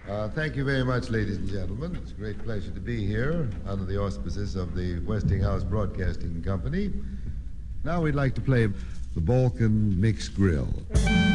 Thank you very much, ladies and gentlemen. It's a great pleasure to be here under the auspices of the Westinghouse Broadcasting Company. Now we'd like to play the Balkan Mix Grill.